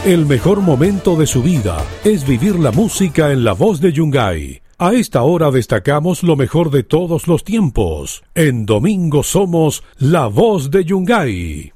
El mejor momento de su vida es vivir la música en La Voz de Yungay. A esta hora destacamos lo mejor de todos los tiempos. En domingo somos La Voz de Yungay.